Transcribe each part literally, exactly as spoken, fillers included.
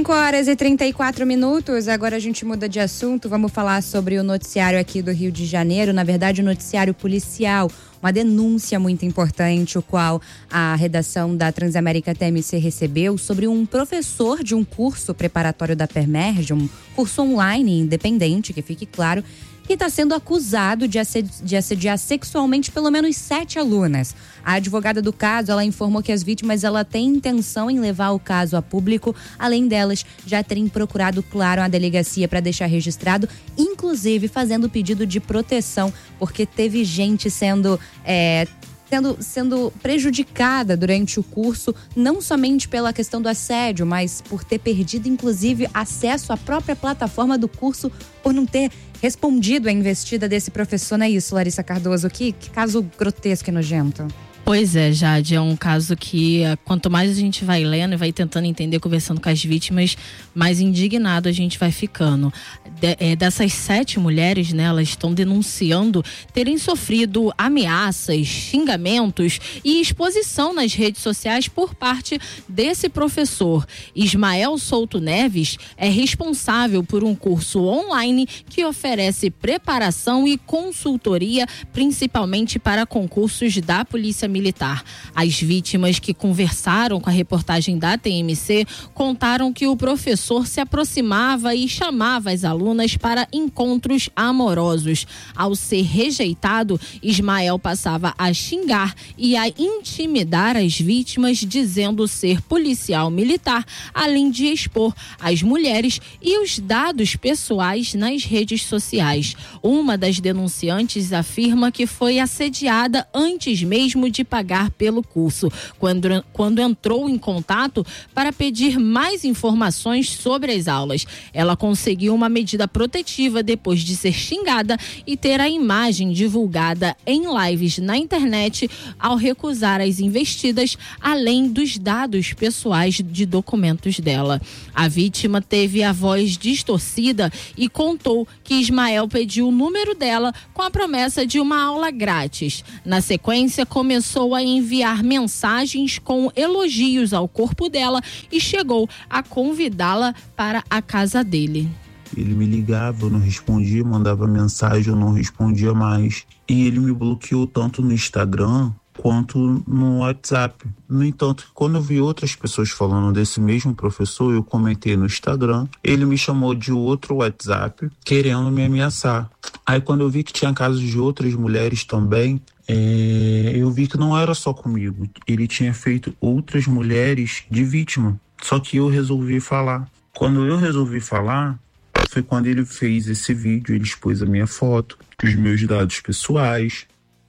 cinco horas e trinta e quatro minutos, agora a gente muda de assunto, vamos falar sobre o noticiário aqui do Rio de Janeiro, na verdade o noticiário policial, uma denúncia muito importante, o qual a redação da Transamérica T M C recebeu sobre um professor de um curso preparatório da Permerge, um curso online independente, que fique claro, que está sendo acusado de assediar, de assediar sexualmente pelo menos sete alunas. A advogada do caso, ela informou que as vítimas ela tem intenção em levar o caso a público, além delas já terem procurado, claro, a delegacia para deixar registrado, inclusive fazendo pedido de proteção, porque teve gente sendo... É, Sendo, sendo prejudicada durante o curso, não somente pela questão do assédio, mas por ter perdido, inclusive, acesso à própria plataforma do curso por não ter respondido à investida desse professor. Não é isso, Larissa Cardoso? Que, que caso grotesco e nojento. Pois é, Jade, é um caso que quanto mais a gente vai lendo e vai tentando entender, conversando com as vítimas, mais indignado a gente vai ficando. De, é, dessas sete mulheres, né, elas estão denunciando terem sofrido ameaças, xingamentos e exposição nas redes sociais por parte desse professor. Ismael Souto Neves é responsável por um curso online que oferece preparação e consultoria, principalmente para concursos da Polícia Militar. Militar. As vítimas que conversaram com a reportagem da T M C contaram que o professor se aproximava e chamava as alunas para encontros amorosos. Ao ser rejeitado, Ismael passava a xingar e a intimidar as vítimas, dizendo ser policial militar, além de expor as mulheres e os dados pessoais nas redes sociais. Uma das denunciantes afirma que foi assediada antes mesmo de pagar pelo curso, quando, quando entrou em contato para pedir mais informações sobre as aulas. Ela conseguiu uma medida protetiva depois de ser xingada e ter a imagem divulgada em lives na internet ao recusar as investidas, além dos dados pessoais de documentos dela. A vítima teve a voz distorcida e contou que Ismael pediu o número dela com a promessa de uma aula grátis. Na sequência, começou a enviar mensagens com elogios ao corpo dela e chegou a convidá-la para a casa dele. Ele me ligava, eu não respondia, mandava mensagem, eu não respondia mais. E ele me bloqueou tanto no Instagram quanto no WhatsApp. No entanto, quando eu vi outras pessoas falando desse mesmo professor, eu comentei no Instagram, ele me chamou de outro WhatsApp, querendo me ameaçar. Aí quando eu vi que tinha casos de outras mulheres também, é, eu vi que não era só comigo. Ele tinha feito outras mulheres de vítima. Só que eu resolvi falar. Quando eu resolvi falar, foi quando ele fez esse vídeo, ele expôs a minha foto, os meus dados pessoais.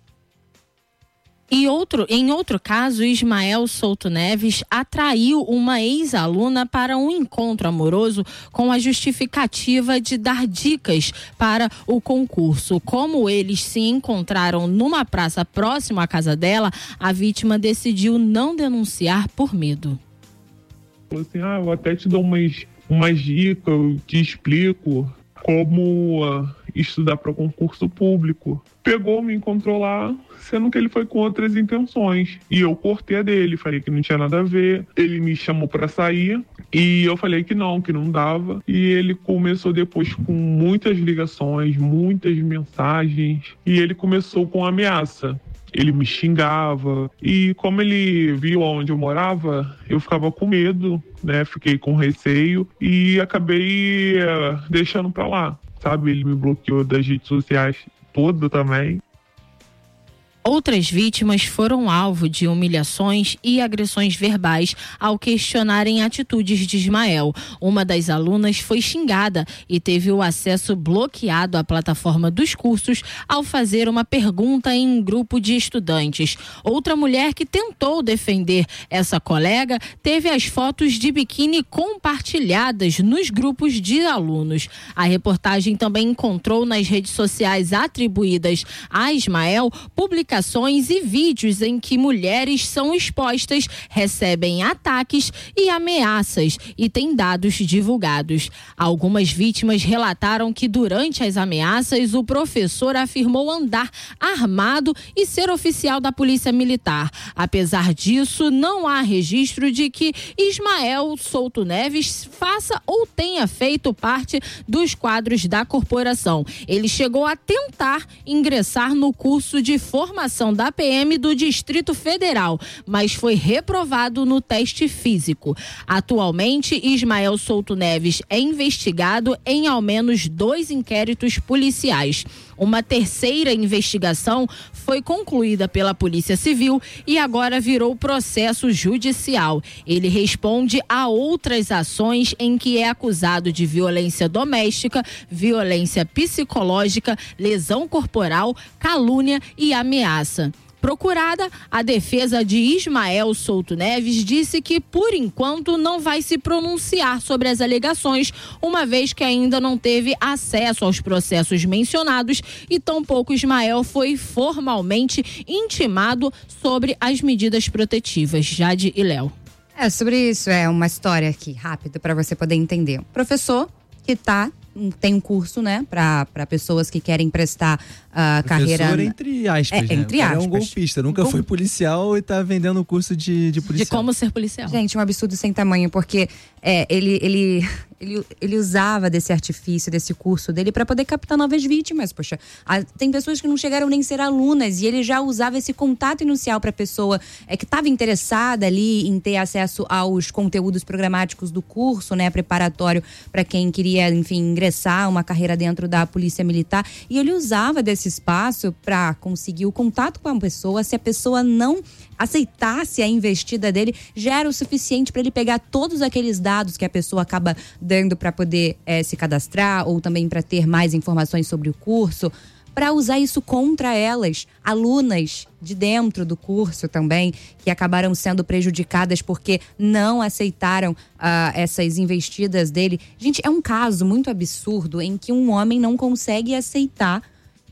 E outro, em outro caso, Ismael Souto Neves atraiu uma ex-aluna para um encontro amoroso com a justificativa de dar dicas para o concurso. Como eles se encontraram numa praça próxima à casa dela, a vítima decidiu não denunciar por medo. Falou assim, ah, eu até te dou umas, umas dicas, eu te explico como uh, estudar para concurso público. Pegou, me encontrou lá, sendo que ele foi com outras intenções. E eu cortei a dele, falei que não tinha nada a ver. Ele me chamou para sair e eu falei que não, que não dava. E ele começou depois com muitas ligações, muitas mensagens. E ele começou com ameaça. Ele me xingava. E como ele viu onde eu morava, eu ficava com medo, né? Fiquei com receio e acabei uh, deixando pra lá, sabe? Ele me bloqueou das redes sociais toda também. Outras vítimas foram alvo de humilhações e agressões verbais ao questionarem atitudes de Ismael. Uma das alunas foi xingada e teve o acesso bloqueado à plataforma dos cursos ao fazer uma pergunta em um grupo de estudantes. Outra mulher que tentou defender essa colega teve as fotos de biquíni compartilhadas nos grupos de alunos. A reportagem também encontrou nas redes sociais atribuídas a Ismael publicações publicações e vídeos em que mulheres são expostas, recebem ataques e ameaças e têm dados divulgados. Algumas vítimas relataram que durante as ameaças o professor afirmou andar armado e ser oficial da Polícia Militar. Apesar disso, não há registro de que Ismael Souto Neves faça ou tenha feito parte dos quadros da corporação. Ele chegou a tentar ingressar no curso de formação da P M do Distrito Federal, mas foi reprovado no teste físico. Atualmente, Ismael Souto Neves é investigado em ao menos dois inquéritos policiais. Uma terceira investigação foi concluída pela Polícia Civil e agora virou processo judicial. Ele responde a outras ações em que é acusado de violência doméstica, violência psicológica, lesão corporal, calúnia e ameaça. Procurada, a defesa de Ismael Souto Neves disse que, por enquanto, não vai se pronunciar sobre as alegações, uma vez que ainda não teve acesso aos processos mencionados e tampouco Ismael foi formalmente intimado sobre as medidas protetivas. Jade e Léo. É, sobre isso, é uma história aqui, rápida, para você poder entender. Professor que tá tem um curso, né, para pessoas que querem prestar a uh, carreira. Entre aspas, é, né? Entre aspas. É um golpista, nunca Gol... foi policial e tá vendendo o curso de, de policial. De como ser policial. Gente, um absurdo sem tamanho, porque é, ele, ele, ele, ele usava desse artifício, desse curso dele para poder captar novas vítimas. Poxa, a, tem pessoas que não chegaram nem a ser alunas e ele já usava esse contato inicial para a pessoa é, que estava interessada ali em ter acesso aos conteúdos programáticos do curso, né, preparatório para quem queria, enfim, ingressar uma carreira dentro da Polícia Militar. E ele usava desse espaço para conseguir o contato com a pessoa. Se a pessoa não aceitasse a investida dele, já era o suficiente para ele pegar todos aqueles dados que a pessoa acaba dando para poder é, se cadastrar ou também para ter mais informações sobre o curso, para usar isso contra elas, alunas de dentro do curso também, que acabaram sendo prejudicadas porque não aceitaram uh, essas investidas dele. Gente, é um caso muito absurdo em que um homem não consegue aceitar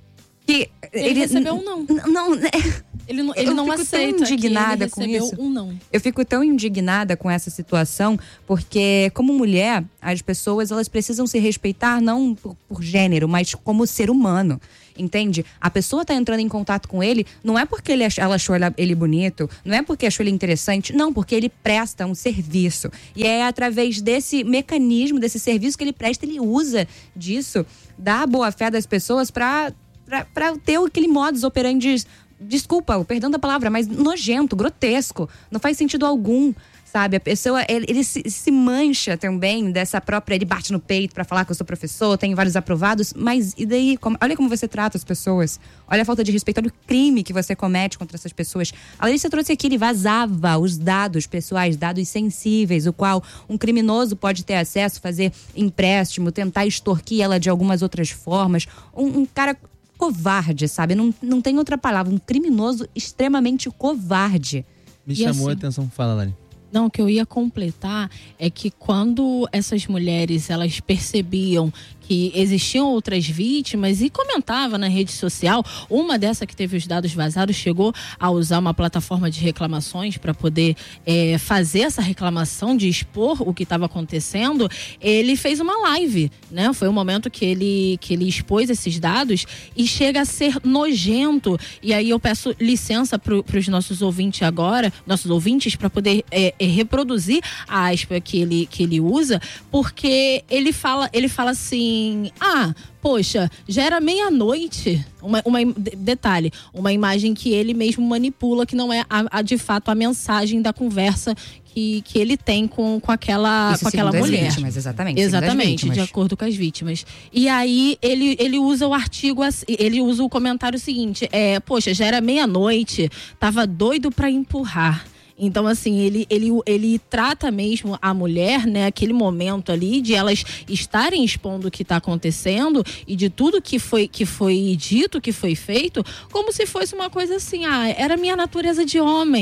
que ele, ele recebeu um não. Não, né? Ele não, ele não aceita tão indignada que ele recebeu com isso. um não. Eu fico tão indignada com essa situação, porque como mulher, as pessoas elas precisam se respeitar não por, por gênero, mas como ser humano. Entende? A pessoa tá entrando em contato com ele, não é porque ele ach, ela achou ele bonito, não é porque achou ele interessante, não, porque ele presta um serviço. E é através desse mecanismo, desse serviço que ele presta, ele usa disso, da boa-fé das pessoas pra, pra, pra ter aquele modus operandi, desculpa, perdão da palavra, mas nojento, grotesco, não faz sentido algum. Sabe, a pessoa, ele, ele se, se mancha também dessa própria, ele bate no peito pra falar que eu sou professor, tenho vários aprovados, mas e daí, como, olha como você trata as pessoas, olha a falta de respeito, olha o crime que você comete contra essas pessoas. A Larissa trouxe aqui, ele vazava os dados pessoais, dados sensíveis, o qual um criminoso pode ter acesso, fazer empréstimo, tentar extorquir ela de algumas outras formas, um, um cara covarde, sabe, não, não tem outra palavra, um criminoso extremamente covarde. Me e chamou assim, a atenção, fala, Lari. Não, o que eu ia completar é que quando essas mulheres, elas percebiam que existiam outras vítimas e comentava na rede social, uma dessa que teve os dados vazados chegou a usar uma plataforma de reclamações para poder é, fazer essa reclamação, de expor o que estava acontecendo. Ele fez uma live, né? Foi o momento que ele, que ele expôs esses dados e chega a ser nojento. E aí eu peço licença para os nossos ouvintes agora, nossos ouvintes, para poder é, é, reproduzir a aspa que ele, que ele usa, porque ele fala, ele fala assim: ah, poxa, já era meia-noite. Uma, uma, detalhe, uma imagem que ele mesmo manipula, que não é a, a, de fato a mensagem da conversa que, que ele tem com, com aquela, Isso com aquela mulher. As vítimas, exatamente. Exatamente, de acordo com as vítimas. E aí ele, ele usa o artigo, ele usa o comentário seguinte: é, poxa, já era meia-noite, tava doido pra empurrar. Então, assim, ele, ele, ele trata mesmo a mulher, né, aquele momento ali de elas estarem expondo o que está acontecendo e de tudo que foi, que foi dito, que foi feito, como se fosse uma coisa assim: ah, era minha natureza de homem,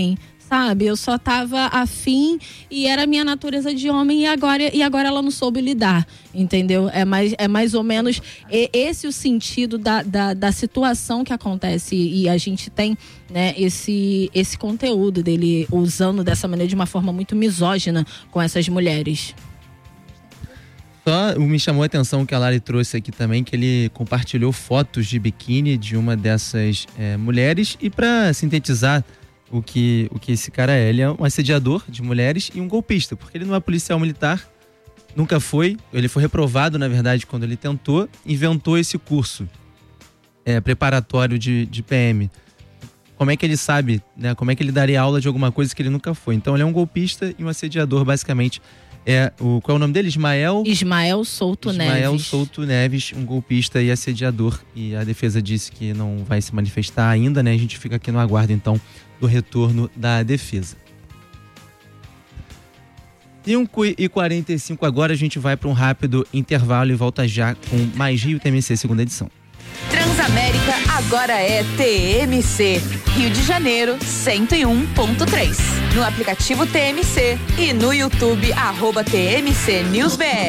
sabe? Eu só tava afim e era a minha natureza de homem e agora, e agora ela não soube lidar, entendeu? É mais, é mais ou menos esse o sentido da, da, da situação que acontece e a gente tem, né, esse, esse conteúdo dele usando dessa maneira de uma forma muito misógina com essas mulheres. Só me chamou a atenção que a Lari trouxe aqui também, que ele compartilhou fotos de biquíni de uma dessas é, mulheres e para sintetizar O que, o que esse cara é, ele é um assediador de mulheres e um golpista, porque ele não é policial militar, nunca foi, ele foi reprovado, na verdade, quando ele tentou, inventou esse curso é, preparatório de, de P M. Como é que ele sabe, né? Como é que ele daria aula de alguma coisa que ele nunca foi? Então ele é um golpista e um assediador, basicamente. É o, qual é o nome dele? Ismael? Ismael Souto Ismael Neves. Ismael Souto Neves, um golpista e assediador. E a defesa disse que não vai se manifestar ainda, né? A gente fica aqui no aguardo, então, do retorno da defesa. cinco e quarenta e cinco agora, a gente vai para um rápido intervalo e volta já com mais Rio T M C, segunda edição. Transamérica agora é T M C, Rio de Janeiro cento e um ponto três. No aplicativo T M C e no YouTube, arroba T M C News B R.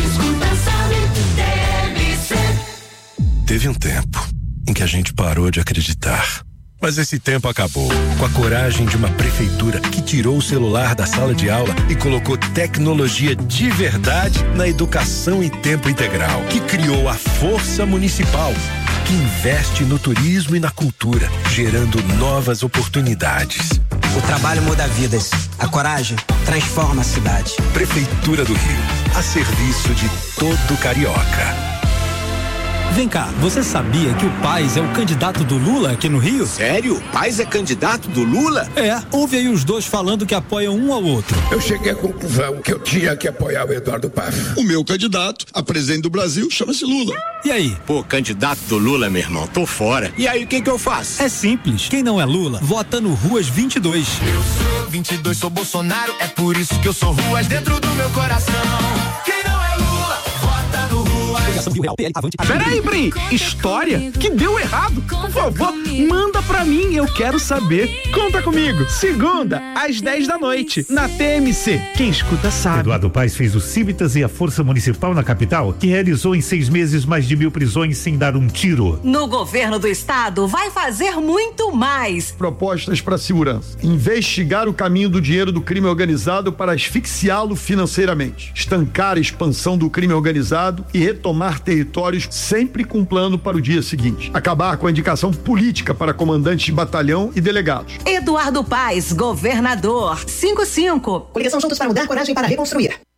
Teve um tempo em que a gente parou de acreditar. Mas esse tempo acabou. Com a coragem de uma prefeitura que tirou o celular da sala de aula e colocou tecnologia de verdade na educação em tempo integral. Que criou a Força Municipal, que investe no turismo e na cultura, gerando novas oportunidades. O trabalho muda vidas. A coragem transforma a cidade. Prefeitura do Rio, a serviço de todo carioca. Vem cá, você sabia que o Paes é o candidato do Lula aqui no Rio? Sério? Paes é candidato do Lula? É, ouve aí os dois falando que apoiam um ao outro. Eu cheguei à conclusão que eu tinha que apoiar o Eduardo Paes. O meu candidato a presidente do Brasil chama-se Lula. E aí? Pô, candidato do Lula, meu irmão, tô fora. E aí, o que que eu faço? É simples, quem não é Lula, vota no Ruas vinte e dois. Eu sou vinte e dois, sou Bolsonaro, é por isso que eu sou Ruas dentro do meu coração. Quem não é Lula, vota no Ruas. Peraí, Brim, história que deu errado? Por favor, manda pra mim, eu quero saber. Conta comigo, segunda, às dez da noite, na T M C. Quem escuta sabe. Eduardo Paes fez o Civitas e a Força Municipal na capital, que realizou em seis meses mais de mil prisões sem dar um tiro. No governo do estado, vai fazer muito mais. Propostas para segurança. Investigar o caminho do dinheiro do crime organizado para asfixiá-lo financeiramente. Estancar a expansão do crime organizado e retomar territórios sempre com plano para o dia seguinte. Acabar com a indicação política para comandantes de batalhão e delegados. Eduardo Paes, governador. cinco cinco. Coligação Juntos para Mudar, coragem para reconstruir.